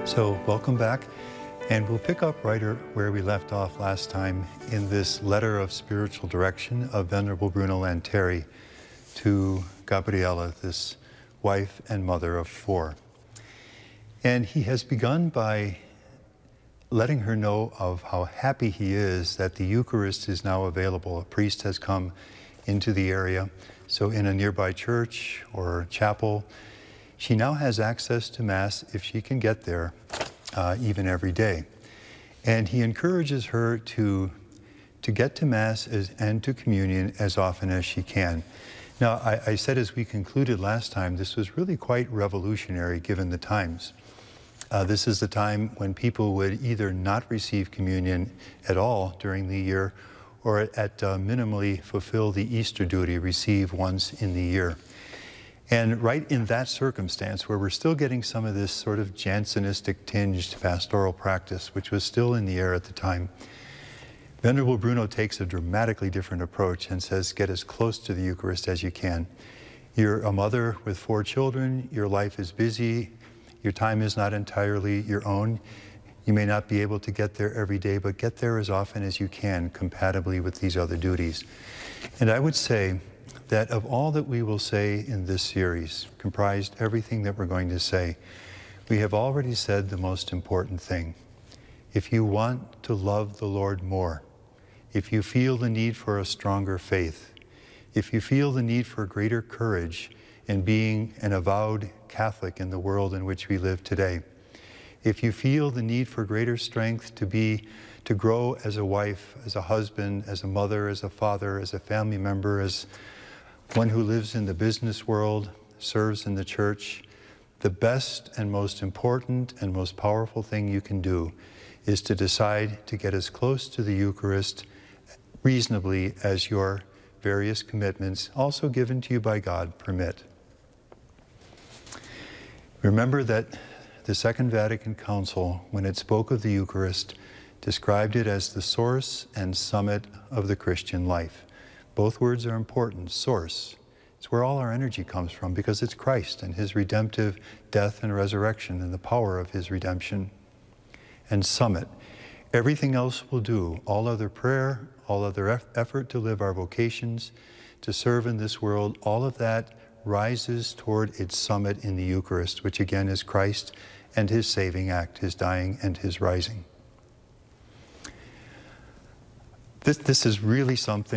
So welcome back, and we'll pick up right where we left off last time in this letter of spiritual direction of Venerable Bruno Lanteri to Gabriella, this wife and mother of 4. And he has begun by letting her know of how happy he is that the Eucharist is now available. A priest has come into the area, so in a nearby church or chapel, she now has access to Mass if she can get there, even every day. And he encourages her to get to Mass and to communion as often as she can. Now, I said as we concluded last time, this was really quite revolutionary given the times. This is the time when people would either not receive communion at all during the year or at minimally fulfill the Easter duty, receive once in the year. And right in that circumstance, where we're still getting some of this sort of Jansenistic tinged pastoral practice, which was still in the air at the time, Venerable Bruno takes a dramatically different approach and says, get as close to the Eucharist as you can. You're a mother with 4 children, your life is busy, your time is not entirely your own. You may not be able to get there every day, but get there as often as you can, compatibly with these other duties. And I would say that of all that we will say in this series, comprised everything that we're going to say, we have already said the most important thing. If you want to love the Lord more, if you feel the need for a stronger faith, if you feel the need for greater courage in being an avowed Catholic in the world in which we live today, if you feel the need for greater strength to grow as a wife, as a husband, as a mother, as a father, as a family member, as one who lives in the business world, serves in the church, the best and most important and most powerful thing you can do is to decide to get as close to the Eucharist reasonably as your various commitments, also given to you by God, permit. Remember that the Second Vatican Council, when it spoke of the Eucharist, described it as the source and summit of the Christian life. Both words are important. Source. It's where all our energy comes from because it's Christ and his redemptive death and resurrection and the power of his redemption. And summit. Everything else will do. All other prayer, all other effort to live our vocations, to serve in this world, all of that rises toward its summit in the Eucharist, which again is Christ and his saving act, his dying and his rising. This is really something